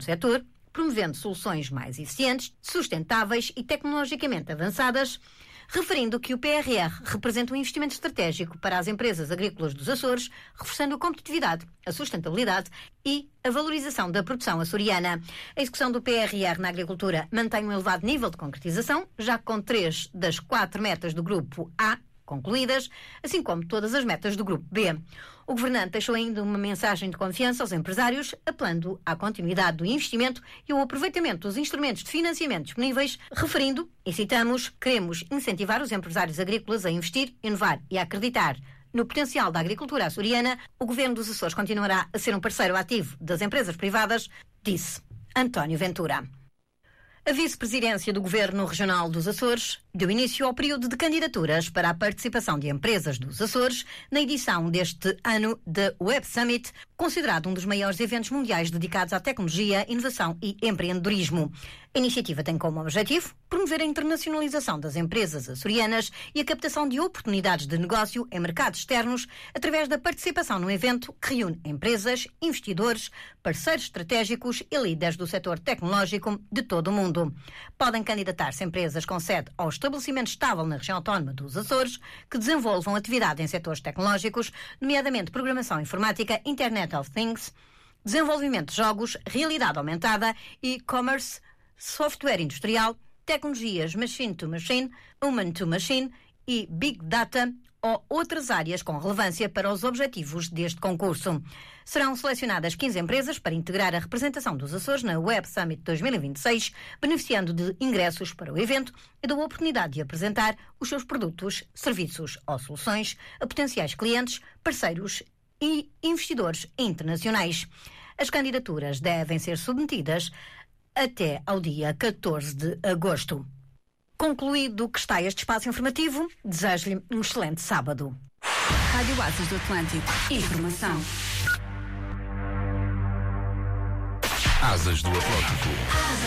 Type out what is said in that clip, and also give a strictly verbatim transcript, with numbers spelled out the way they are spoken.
do setor, promovendo soluções mais eficientes, sustentáveis e tecnologicamente avançadas, referindo que o P R R representa um investimento estratégico para as empresas agrícolas dos Açores, reforçando a competitividade, a sustentabilidade e a valorização da produção açoriana. A execução do P R R na agricultura mantém um elevado nível de concretização, já com três das quatro metas do Grupo A concluídas, assim como todas as metas do Grupo B. O governante deixou ainda uma mensagem de confiança aos empresários, apelando à continuidade do investimento e ao aproveitamento dos instrumentos de financiamento disponíveis, referindo, e citamos, queremos incentivar os empresários agrícolas a investir, inovar e a acreditar no potencial da agricultura açoriana. O Governo dos Açores continuará a ser um parceiro ativo das empresas privadas, disse António Ventura. A vice-presidência do Governo Regional dos Açores deu início ao período de candidaturas para a participação de empresas dos Açores na edição deste ano da Web Summit, considerado um dos maiores eventos mundiais dedicados à tecnologia, inovação e empreendedorismo. A iniciativa tem como objetivo promover a internacionalização das empresas açorianas e a captação de oportunidades de negócio em mercados externos através da participação num evento que reúne empresas, investidores, parceiros estratégicos e líderes do setor tecnológico de todo o mundo. Podem candidatar-se empresas com sede ou estabelecimento estável na região autónoma dos Açores que desenvolvam atividade em setores tecnológicos, nomeadamente programação informática, Internet of Things, desenvolvimento de jogos, realidade aumentada, e-commerce, software industrial, tecnologias machine to machine, human to machine e big data ou outras áreas com relevância para os objetivos deste concurso. Serão selecionadas quinze empresas para integrar a representação dos Açores na Web Summit dois mil e vinte e seis, beneficiando de ingressos para o evento e da oportunidade de apresentar os seus produtos, serviços ou soluções a potenciais clientes, parceiros e investidores internacionais. As candidaturas devem ser submetidas até ao dia catorze de agosto. Concluído que está este espaço informativo, desejo-lhe um excelente sábado. Rádio Açores do Atlântico. Informação. Asas do Atlântico.